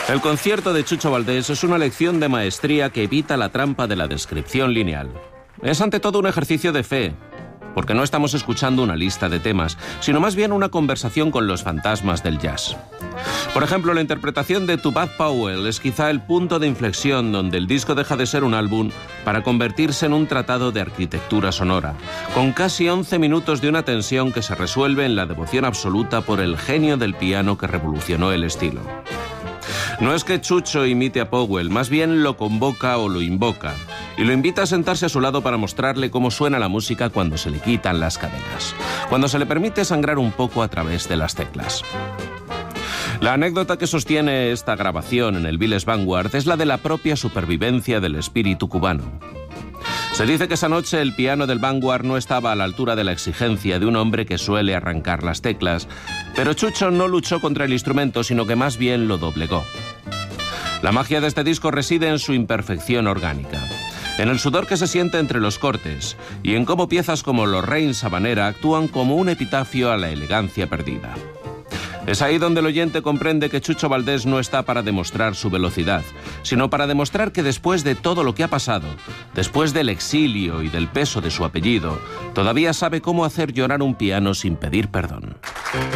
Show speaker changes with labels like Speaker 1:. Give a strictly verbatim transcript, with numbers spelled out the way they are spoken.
Speaker 1: El concierto de Chucho Valdés es una lección de maestría que evita la trampa de la descripción lineal. Es ante todo un ejercicio de fe, porque no estamos escuchando una lista de temas, sino más bien una conversación con los fantasmas del jazz. Por ejemplo, la interpretación de To Bud Powell es quizá el punto de inflexión donde el disco deja de ser un álbum para convertirse en un tratado de arquitectura sonora, con casi once minutos de una tensión que se resuelve en la devoción absoluta por el genio del piano que revolucionó el estilo. No es que Chucho imite a Powell, más bien lo convoca o lo invoca, y lo invita a sentarse a su lado para mostrarle cómo suena la música cuando se le quitan las cadenas, cuando se le permite sangrar un poco a través de las teclas. La anécdota que sostiene esta grabación en el Village Vanguard es la de la propia supervivencia del espíritu cubano. Se dice que esa noche el piano del Vanguard no estaba a la altura de la exigencia de un hombre que suele arrancar las teclas, pero Chucho no luchó contra el instrumento, sino que más bien lo doblegó. La magia de este disco reside en su imperfección orgánica, en el sudor que se siente entre los cortes y en cómo piezas como Lorraine Sabanera actúan como un epitafio a la elegancia perdida. Es ahí donde el oyente comprende que Chucho Valdés no está para demostrar su velocidad, sino para demostrar que después de todo lo que ha pasado, después del exilio y del peso de su apellido, todavía sabe cómo hacer llorar un piano sin pedir perdón.